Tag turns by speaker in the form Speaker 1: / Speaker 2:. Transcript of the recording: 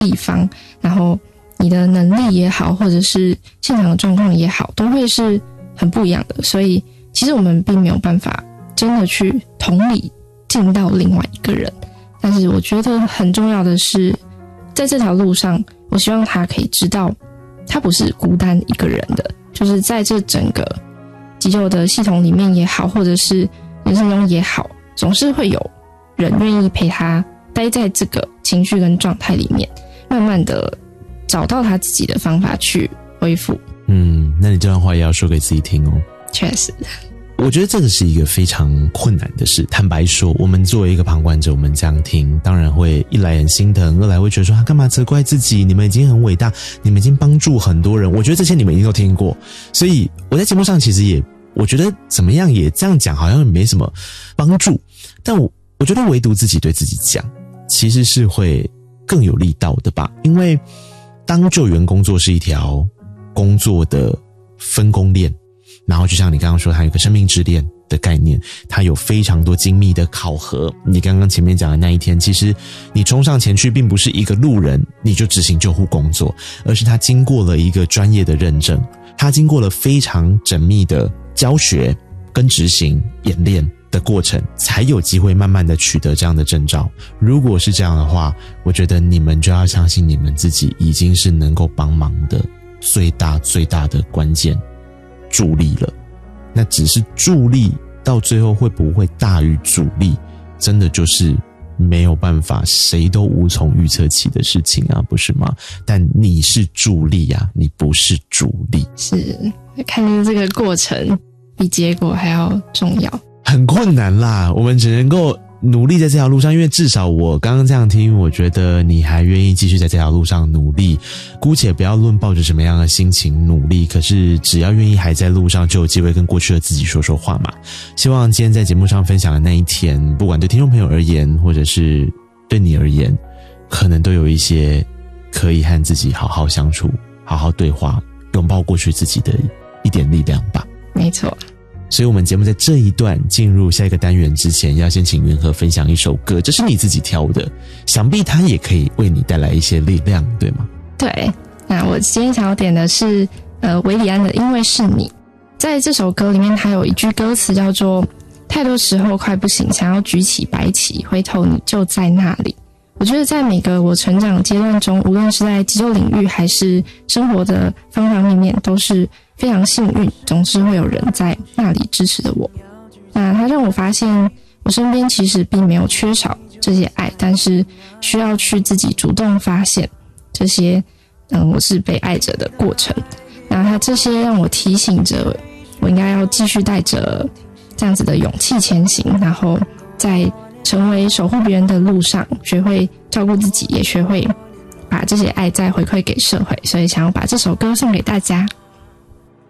Speaker 1: 地方，然后你的能力也好，或者是现场的状况也好，都会是很不一样的。所以其实我们并没有办法真的去同理进到另外一个人，但是我觉得很重要的是，在这条路上，我希望他可以知道他不是孤单一个人的，就是在这整个急救的系统里面也好，或者是人生中也好，总是会有人愿意陪他待在这个情绪跟状态里面，慢慢的找到他自己的方法去恢复。
Speaker 2: 那你这段话也要说给自己听哦。
Speaker 1: 确实，
Speaker 2: 我觉得这个是一个非常困难的事。坦白说，我们作为一个旁观者，我们这样听，当然会一来很心疼，二来会觉得说干嘛责怪自己？你们已经很伟大，你们已经帮助很多人。我觉得这些你们一定都听过，所以我在节目上其实也，我觉得怎么样也这样讲好像没什么帮助，但我觉得唯独自己对自己讲，其实是会更有力道的吧。因为当救援工作是一条工作的分工链，然后就像你刚刚说，它有一个生命之链的概念，它有非常多精密的考核。你刚刚前面讲的那一天，其实你冲上前去并不是一个路人你就执行救护工作，而是它经过了一个专业的认证，它经过了非常缜密的教学跟执行演练的过程，才有机会慢慢的取得这样的证照。如果是这样的话，我觉得你们就要相信你们自己已经是能够帮忙的最大的关键助力了。那只是助力到最后会不会大于主力，真的就是没有办法，谁都无从预测起的事情啊，不是吗？但你是助力啊，你不是主力。
Speaker 1: 是看见这个过程比结果还要重要，
Speaker 2: 很困难啦，我们只能够努力在这条路上，因为至少我刚刚这样听，我觉得你还愿意继续在这条路上努力。姑且不要论抱着什么样的心情努力，可是只要愿意还在路上，就有机会跟过去的自己说说话嘛。希望今天在节目上分享的那一天，不管对听众朋友而言，或者是对你而言，可能都有一些可以和自己好好相处、好好对话、拥抱过去自己的一点力量吧。
Speaker 1: 没错。
Speaker 2: 所以我们节目在这一段进入下一个单元之前，要先请云禾分享一首歌，这是你自己挑的，想必它也可以为你带来一些力量，对吗？
Speaker 1: 对，那我今天想要点的是韦礼安的《因为是你》。在这首歌里面，它有一句歌词叫做“太多时候快不行，想要举起白旗，回头你就在那里”。我觉得在每个我成长阶段中，无论是在急救领域还是生活的方方面面，都是非常幸运，总是会有人在那里支持着我。那它让我发现，我身边其实并没有缺少这些爱，但是需要去自己主动发现这些我是被爱着的过程。那它这些让我提醒着我应该要继续带着这样子的勇气前行，然后在成为守护别人的路上，学会照顾自己，也学会把这些爱再回馈给社会。所以想要把这首歌送给大家。